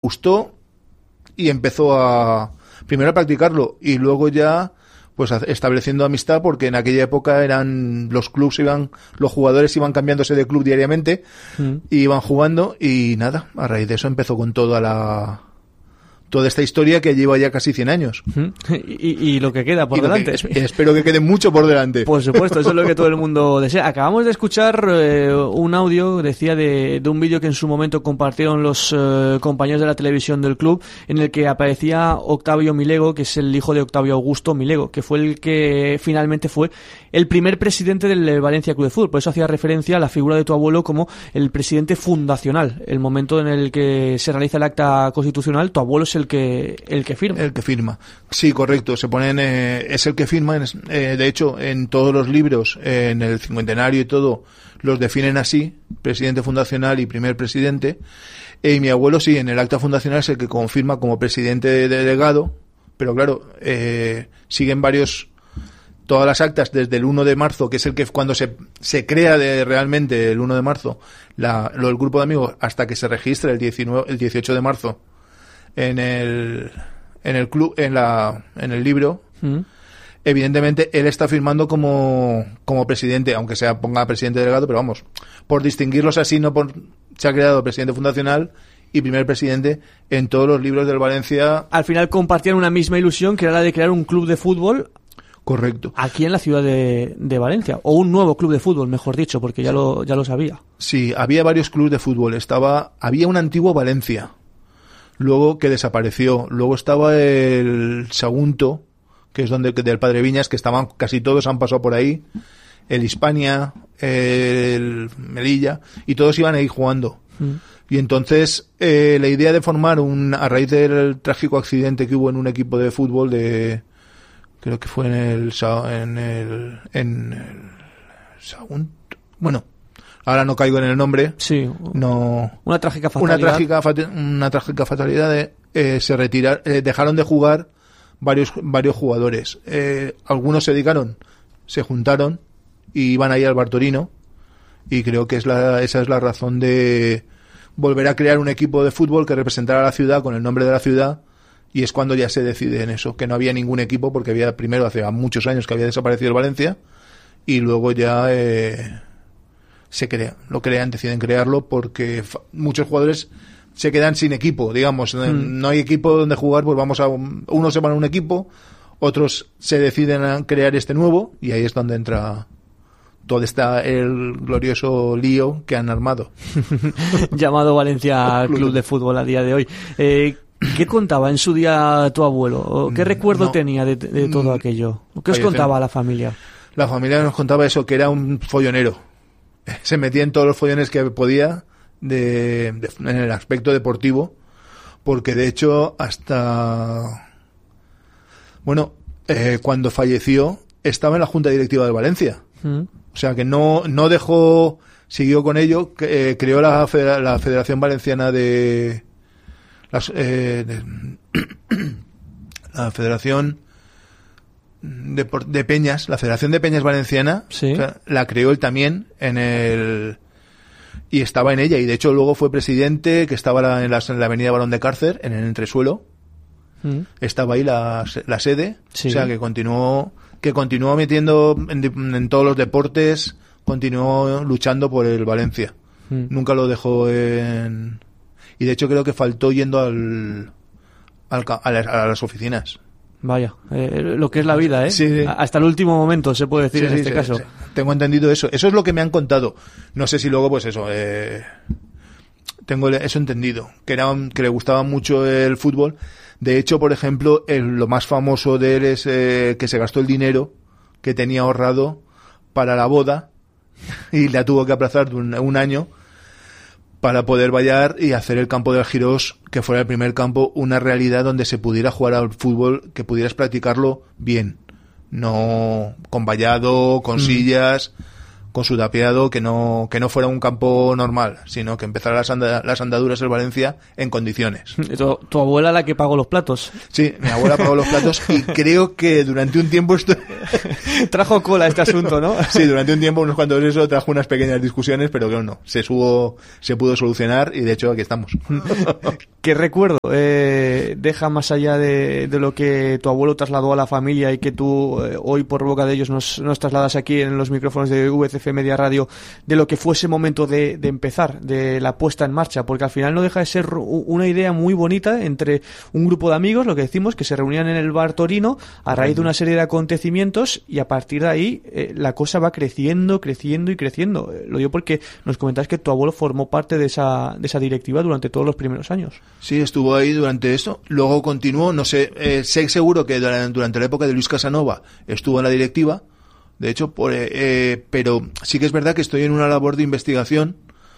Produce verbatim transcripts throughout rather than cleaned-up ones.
gustó y empezó a primero a practicarlo y luego ya pues estableciendo amistad, porque en aquella época eran los clubs iban los jugadores iban cambiándose de club diariamente mm. y iban jugando y nada, a raíz de eso empezó con toda la toda esta historia que lleva ya casi cien años. Y, y lo que queda por y delante. Que, espero que quede mucho por delante. Por supuesto, eso es lo que todo el mundo desea. Acabamos de escuchar eh, un audio, decía, de, de un vídeo que en su momento compartieron los eh, compañeros de la televisión del club, en el que aparecía Octavio Milego, que es el hijo de Octavio Augusto Milego, que fue el que finalmente fue el primer presidente del Valencia Club de Fútbol. Por eso hacía referencia a la figura de tu abuelo como el presidente fundacional. El momento en el que se realiza el acta constitucional, tu abuelo es el el que el que firma. El que firma. Sí, correcto. Se ponen eh, es el que firma. Eh, de hecho, en todos los libros, eh, en el cincuentenario y todo, los definen así: presidente fundacional y primer presidente. Eh, y mi abuelo sí, en el acta fundacional es el que confirma como presidente de delegado. Pero claro, eh, siguen varios todas las actas desde el uno de marzo, que es el que cuando se se crea de realmente el uno de marzo, la, lo del grupo de amigos, hasta que se registra el diecinueve, el dieciocho de marzo. En el en el club en la en el libro mm. evidentemente él está firmando como como presidente, aunque sea ponga presidente delegado, pero vamos, por distinguirlos así, no por se ha creado presidente fundacional y primer presidente en todos los libros del Valencia. Al final compartían una misma ilusión, que era la de crear un club de fútbol. Correcto. Aquí en la ciudad de, de Valencia, o un nuevo club de fútbol, mejor dicho, porque ya lo ya lo sabía. Sí, había varios clubes de fútbol. Estaba había un antiguo Valencia, luego que desapareció. Luego estaba el Sagunto, que es donde del Padre Viñas, que estaban casi todos han pasado por ahí, el Hispania, el Melilla, y todos iban ahí jugando. Mm. Y entonces eh, la idea de formar un, a raíz del trágico accidente que hubo en un equipo de fútbol de, creo que fue en el en el en el Sagunto, bueno, ahora no caigo en el nombre. Sí. No. Una trágica fatalidad. Una trágica, una trágica fatalidad de, eh, se retiraron, eh, dejaron de jugar varios, varios jugadores. Eh, algunos se dedicaron, se juntaron y iban ahí al Bartorino. Y creo que es la, esa es la razón de volver a crear un equipo de fútbol que representara a la ciudad con el nombre de la ciudad. Y es cuando ya se decide en eso, que no había ningún equipo, porque había, primero, hace muchos años que había desaparecido el Valencia, y luego ya, eh, se crea, lo crean, deciden crearlo porque fa- muchos jugadores se quedan sin equipo, digamos, mm. no hay equipo donde jugar, pues vamos a, unos se van a un equipo, otros se deciden a crear este nuevo, y ahí es donde entra todo está el glorioso lío que han armado. Llamado Valencia Club de Fútbol a día de hoy. Eh, ¿Qué contaba en su día tu abuelo? ¿Qué recuerdo no, tenía de, de todo aquello? ¿Qué os contaba a la familia? La familia nos contaba eso, que era un follonero. Se metía en todos los follones que podía de, de, en el aspecto deportivo, porque de hecho hasta bueno eh, cuando falleció estaba en la junta directiva de Valencia, mm. o sea que no no dejó, siguió con ello, eh, creó la, federa, la Federación Valenciana de, las, eh, de la Federación De, de Peñas, la Federación de Peñas Valenciana, sí. O sea, la creó él también en el y estaba en ella, y de hecho luego fue presidente, que estaba en la, en la avenida Barón de Cárcer, en el entresuelo, mm. estaba ahí la, la sede, sí. O sea que continuó que continuó metiendo en, en todos los deportes, continuó luchando por el Valencia, mm. nunca lo dejó en, y de hecho creo que faltó yendo al, al a, las, a las oficinas. Vaya, eh, lo que es la vida, ¿eh? Sí, sí. Hasta el último momento, se puede decir, sí, en este sí, caso. Sí. Tengo entendido eso. Eso es lo que me han contado. No sé si luego, pues eso, eh, tengo eso entendido. Que era un, que le gustaba mucho el fútbol. De hecho, por ejemplo, el, lo más famoso de él es eh, que se gastó el dinero que tenía ahorrado para la boda y la tuvo que aplazar un, un año para poder vallar y hacer el campo del Girós, que fuera el primer campo, una realidad donde se pudiera jugar al fútbol, que pudieras practicarlo bien, no con vallado, con mm. sillas, con su tapiado, que no que no fuera un campo normal, sino que empezara las, anda, las andaduras del Valencia en condiciones. ¿Tu, tu abuela la que pagó los platos? Sí, mi abuela pagó los platos y creo que durante un tiempo esto... trajo cola este asunto, ¿no? Sí, durante un tiempo, unos cuantos de eso, trajo unas pequeñas discusiones, pero que no, se subo, se pudo solucionar y de hecho aquí estamos. ¿Qué recuerdo eh, deja más allá de, de lo que tu abuelo trasladó a la familia y que tú eh, hoy por boca de ellos nos, nos trasladas aquí en los micrófonos de V C F Media Radio, de lo que fue ese momento de, de empezar, de la puesta en marcha? Porque al final no deja de ser una idea muy bonita entre un grupo de amigos, lo que decimos, que se reunían en el bar Torino a raíz de una serie de acontecimientos y a partir de ahí eh, la cosa va creciendo, creciendo y creciendo. Eh, lo digo porque nos comentas que tu abuelo formó parte de esa, de esa directiva durante todos los primeros años. Sí, estuvo ahí durante esto, luego continuó, no sé, eh, sé seguro que durante la época de Luis Casanova estuvo en la directiva, de hecho, por, eh, eh, pero sí que es verdad que estoy en una labor de investigación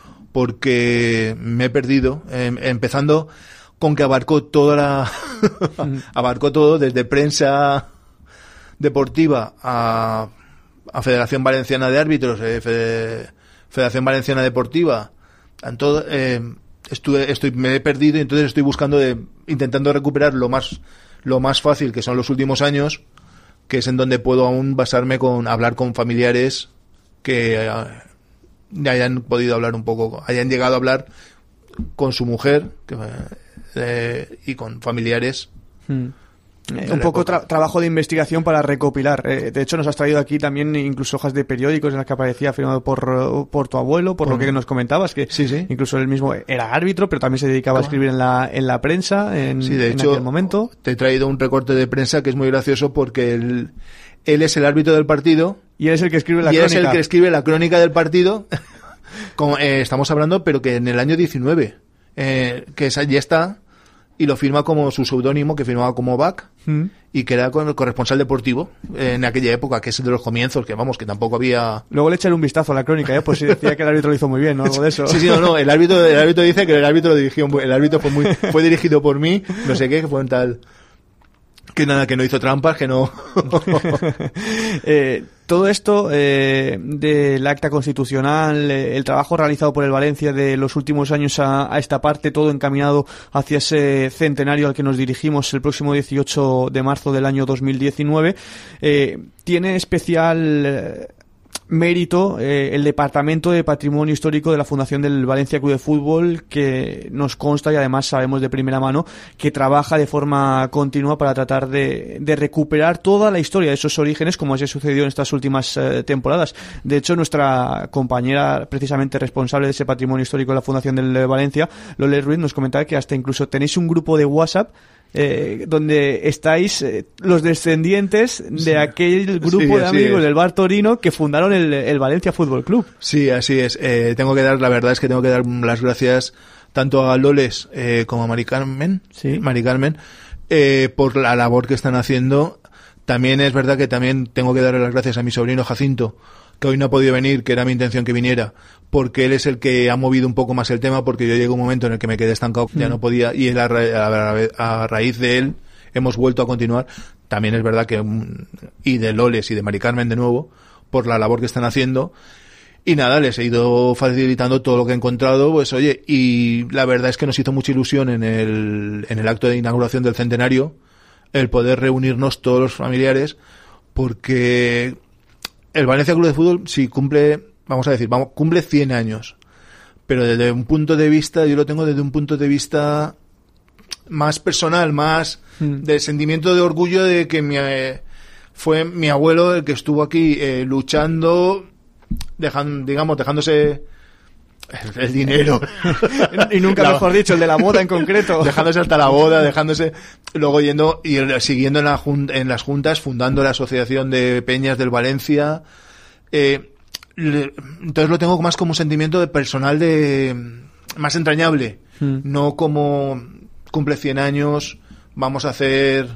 porque me he perdido, eh, empezando con que abarcó toda la abarcó todo desde prensa deportiva a, a Federación Valenciana de Árbitros, eh, Fede, Federación Valenciana Deportiva, en todo, eh, estuve, estoy, me he perdido y entonces estoy buscando de, intentando recuperar lo más, lo más fácil que son los últimos años, que es en donde puedo aún basarme con hablar con familiares que eh, hayan podido hablar un poco, hayan llegado a hablar con su mujer que, eh, y con familiares. Hmm. Eh, un poco tra- trabajo de investigación para recopilar. Eh, de hecho, nos has traído aquí también incluso hojas de periódicos en las que aparecía firmado por, por tu abuelo, por bueno, lo que nos comentabas, que sí, sí. incluso él mismo era árbitro, pero también se dedicaba ¿Cómo? a escribir en la en la prensa en, sí, de en hecho, aquel momento. Te he traído un recorte de prensa que es muy gracioso porque él, él es el árbitro del partido. Y él es el que escribe la y crónica. Y él es el que escribe la crónica del partido. Como, eh, estamos hablando, pero que en el año diecinueve, eh, que esa ya está... y lo firma como su seudónimo, que firmaba como Bach, mm. y que era con el corresponsal deportivo en aquella época, que es de los comienzos, que vamos, que tampoco había... Luego le echaré un vistazo a la crónica, ¿eh? Pues si decía que el árbitro lo hizo muy bien, ¿no? Algo de eso. Sí, sí, no, no, el árbitro, el árbitro dice que el árbitro lo dirigió, el árbitro fue muy, fue dirigido por mí, no sé qué, que fue un tal... que nada, que no hizo trampas, que no... eh, todo esto eh, del acta constitucional, eh, el trabajo realizado por el Valencia de los últimos años a, a esta parte, todo encaminado hacia ese centenario al que nos dirigimos el próximo dieciocho de marzo del año dos mil diecinueve, eh, tiene especial... Eh, mérito eh, el Departamento de Patrimonio Histórico de la Fundación del Valencia Club de Fútbol, que nos consta y además sabemos de primera mano que trabaja de forma continua para tratar de, de recuperar toda la historia de esos orígenes, como así ha sucedido en estas últimas eh, temporadas. De hecho, nuestra compañera precisamente responsable de ese patrimonio histórico de la Fundación del Valencia, Lole Ruiz, nos comentaba que hasta incluso tenéis un grupo de WhatsApp Eh, donde estáis eh, los descendientes de sí. aquel grupo sí, de amigos es. del Bar Torino que fundaron el, el Valencia Fútbol Club. Sí, así es. Eh, tengo que dar, la verdad es que tengo que dar las gracias tanto a Loles eh, como a Mari Carmen, sí. Mari Carmen eh, por la labor que están haciendo. También es verdad que también tengo que darle las gracias a mi sobrino Jacinto, que hoy no ha podido venir, que era mi intención que viniera, porque él es el que ha movido un poco más el tema, porque yo llegué a un momento en el que me quedé estancado, mm. ya no podía, y él a, ra- a, a raíz de él hemos vuelto a continuar. También es verdad que, y de Loles y de Mari Carmen de nuevo, por la labor que están haciendo, y nada, les he ido facilitando todo lo que he encontrado, pues oye, y la verdad es que nos hizo mucha ilusión en el, en el acto de inauguración del centenario, el poder reunirnos todos los familiares, porque el Valencia Club de Fútbol sí cumple, vamos a decir, vamos, cumple cien años, pero desde un punto de vista, yo lo tengo desde un punto de vista más personal, más mm. de sentimiento de orgullo de que mi, eh, fue mi abuelo el que estuvo aquí eh, luchando, dejan, digamos, dejándose el, el dinero. Y nunca la, mejor dicho, el de la boda en concreto. Dejándose hasta la boda, dejándose, luego yendo y siguiendo en, la, en las juntas, fundando la Asociación de Peñas del Valencia. Eh, le, entonces lo tengo más como un sentimiento de personal de más entrañable, mm. no como cumple cien años, vamos a hacer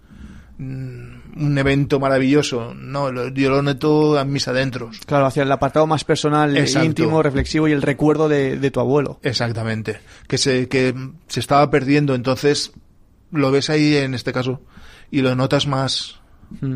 un evento maravilloso. No, lo, yo lo noto a mis adentros. Claro, hacia el apartado más personal, Exacto. íntimo, reflexivo y el recuerdo de, de tu abuelo. Exactamente. Que se, que se estaba perdiendo, entonces lo ves ahí en este caso y lo notas más, mm.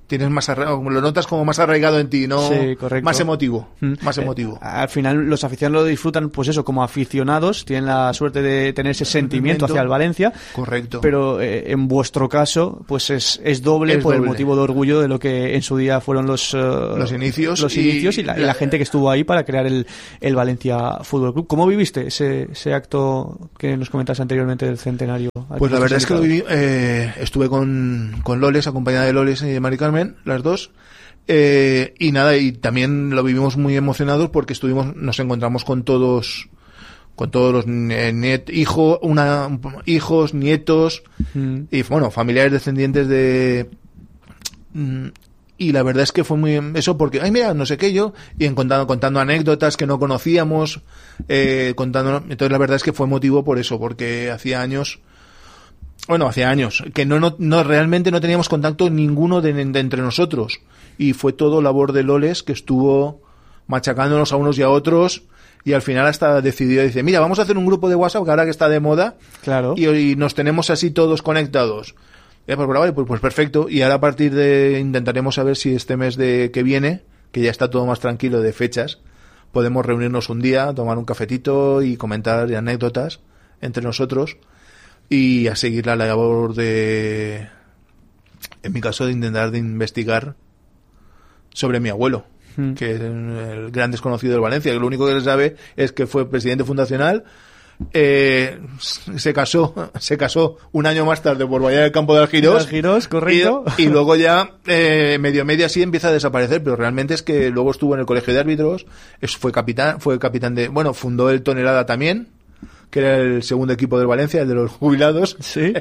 tienes más arra- lo notas como más arraigado en ti, no sí, correcto. más emotivo, mm. más emotivo. Eh, al final los aficionados lo disfrutan, pues eso, como aficionados, tienen la suerte de tener ese sentimiento hacia el Valencia. Correcto. Pero eh, en vuestro caso, pues es, es doble es por doble. el motivo de orgullo de lo que en su día fueron los uh, los inicios, los y, inicios y, la, y la gente que estuvo ahí para crear el, el Valencia Fútbol Club. ¿Cómo viviste ese, ese acto que nos comentaste anteriormente del centenario? Pues la verdad es que lo viví, eh, estuve con, con Loles, acompañada de Loles y de Mari Carmen, las dos, eh, y nada, y también lo vivimos muy emocionados porque estuvimos, nos encontramos con todos, con todos los niet, hijo, una, hijos, nietos, mm. y bueno, familiares descendientes de, mm, y la verdad es que fue muy eso porque, ay mira, no sé qué yo, y en contando, contando anécdotas que no conocíamos, eh, contando, entonces la verdad es que fue motivo por eso, porque hacía años, bueno, hacía años, que no, no, no realmente no teníamos contacto ninguno de, de entre nosotros, y fue todo labor de Loles que estuvo machacándonos a unos y a otros, y al final hasta decidió, dice, mira, vamos a hacer un grupo de WhatsApp que ahora que está de moda, claro, y, y nos tenemos así todos conectados. Ya, pues, vale, pues, pues perfecto, y ahora a partir de, intentaremos saber si este mes de que viene, que ya está todo más tranquilo de fechas, podemos reunirnos un día, tomar un cafetito y comentar anécdotas entre nosotros, y a seguir la labor de, en mi caso, de intentar de investigar sobre mi abuelo, mm. que es el gran desconocido de Valencia, que lo único que se sabe es que fue presidente fundacional, eh, se casó se casó un año más tarde por Valle del Campo de Algirós, Algirós, correcto. Y, y luego ya eh, medio media sí empieza a desaparecer, pero realmente es que luego estuvo en el colegio de árbitros, es, fue capitán fue capitán de, bueno, fundó el Tonelada también, que era el segundo equipo del Valencia, el de los jubilados. Sí.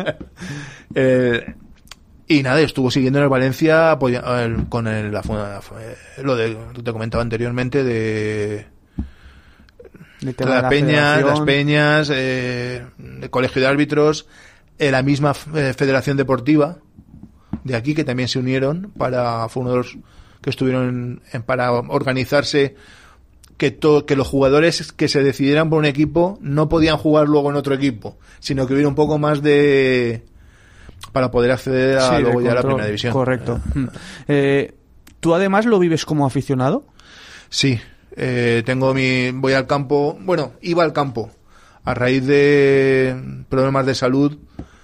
eh, y nada, estuvo siguiendo en el Valencia apoya, el, con el, la, lo de, te comentaba anteriormente de, de, de las peñas, las peñas, eh, el colegio de árbitros, eh, la misma eh, federación deportiva de aquí que también se unieron para, fue uno de los que estuvieron en, en, para organizarse. Que, to, que los jugadores que se decidieran por un equipo no podían jugar luego en otro equipo, sino que hubiera un poco más de para poder acceder a sí, luego ya control, a la primera división. Correcto. Eh, ¿Tú además lo vives como aficionado? Sí, eh, tengo mi voy al campo, bueno, iba al campo a raíz de problemas de salud.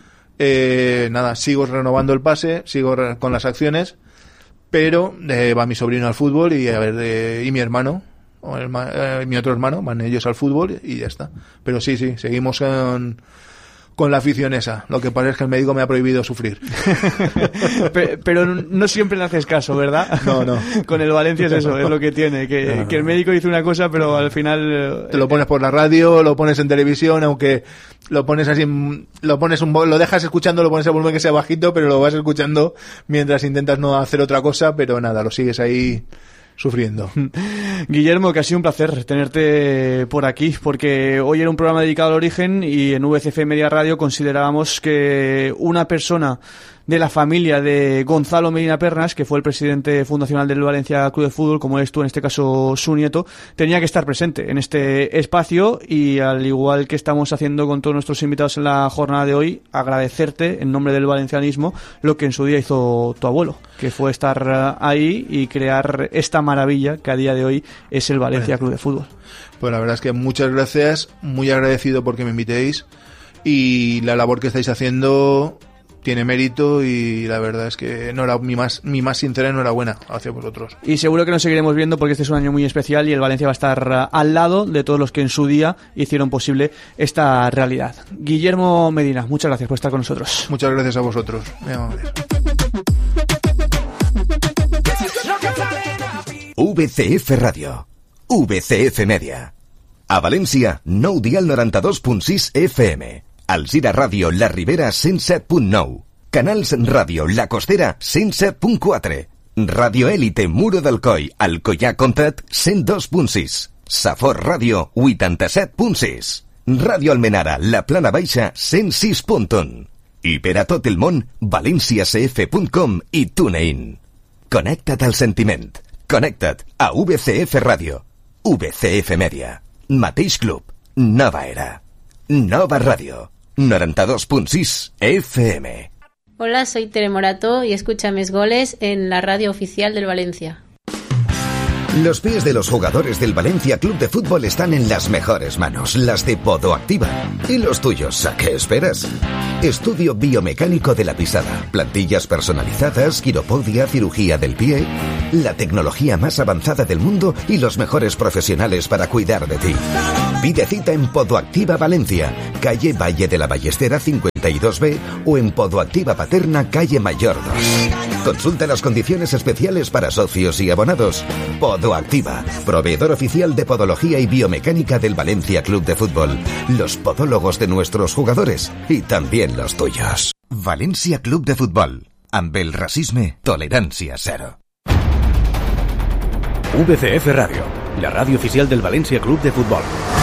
Eh, nada, sigo renovando el pase, sigo re, con las acciones, pero eh, va mi sobrino al fútbol y a ver eh, y mi hermano. O el, eh, mi otro hermano, van ellos al fútbol y ya está. Pero sí, sí, seguimos con, con la afición esa. Lo que pasa es que el médico me ha prohibido sufrir. pero, pero no siempre le haces caso, ¿verdad? No, no. Con el Valencia es eso, es lo que tiene. Que, no. que el médico dice una cosa, pero al final... Te lo pones por la radio, lo pones en televisión, aunque lo pones así, lo pones un lo dejas escuchando, lo pones a volumen que sea bajito, pero lo vas escuchando mientras intentas no hacer otra cosa, pero nada, lo sigues ahí... sufriendo. Guillermo, que ha sido un placer tenerte por aquí, porque hoy era un programa dedicado al origen y en V C F Media Radio considerábamos que una persona de la familia de Gonzalo Medina Pernas, que fue el presidente fundacional del Valencia Club de Fútbol, como eres tú, en este caso su nieto, tenía que estar presente en este espacio y, al igual que estamos haciendo con todos nuestros invitados en la jornada de hoy, agradecerte en nombre del valencianismo lo que en su día hizo tu abuelo, que fue estar ahí y crear esta maravilla que a día de hoy es el Valencia Club de Fútbol. Pues la verdad es que muchas gracias, muy agradecido porque me invitéis y la labor que estáis haciendo tiene mérito y la verdad es que no era mi más mi más sincera enhorabuena hacia vosotros. Y seguro que nos seguiremos viendo porque este es un año muy especial y el Valencia va a estar al lado de todos los que en su día hicieron posible esta realidad. Guillermo Medina, muchas gracias por estar con nosotros. Muchas gracias a vosotros. V C F Radio, V C F Media. A València, nou dial noranta-dos punt sis F M. Alzira Ràdio La Ribera cent set punt nou. Canals Ràdio La Costera cent set punt quatre. Radio Élite Muro del Coll Alcoyà Comtat cent dos punt sis. Safor Ràdio vuitanta-set punt sis. Ràdio Almenara La Plana Baixa cent sis punt u. I per a tot el món, valencia c f punt com i TuneIn. Connecta't al sentiment. Connecta't a V C F Ràdio. V C F Media. Mateix club. Nova era. Nova ràdio. noranta-dos punt sis F M. Hola, soy Tere Morató y escucha Mis Goles en la radio oficial del Valencia. Los pies de los jugadores del Valencia Club de Fútbol están en las mejores manos, las de Podoactiva. ¿Y los tuyos? ¿A qué esperas? Estudio biomecánico de la pisada, plantillas personalizadas, quiropodia, cirugía del pie, la tecnología más avanzada del mundo y los mejores profesionales para cuidar de ti. Pide cita en Podoactiva Valencia, calle Valle de la Ballestera cincuenta y dos B o en Podoactiva Paterna, calle Mayor dos. Consulta las condiciones especiales para socios y abonados. Podoactiva, proveedor oficial de podología y biomecánica del Valencia Club de Fútbol. Los podólogos de nuestros jugadores y también los tuyos. Valencia Club de Fútbol. Amb el racisme, tolerancia cero. V C F Radio, la radio oficial del Valencia Club de Fútbol.